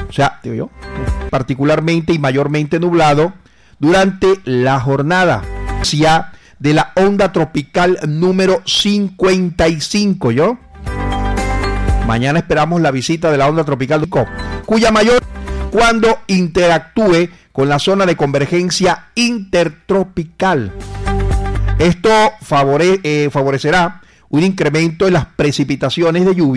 O sea, digo yo, particularmente y mayormente nublado durante la jornada. Hacia de la onda tropical número 55, ¿yo? Mañana esperamos la visita de la onda tropical, cuya mayor cuando interactúe con la zona de convergencia intertropical. Esto favorecerá un incremento en las precipitaciones de lluvia